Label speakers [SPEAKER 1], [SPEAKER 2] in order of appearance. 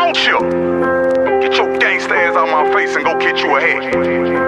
[SPEAKER 1] Chill. Get your gangsta ass out my face and go get you a head.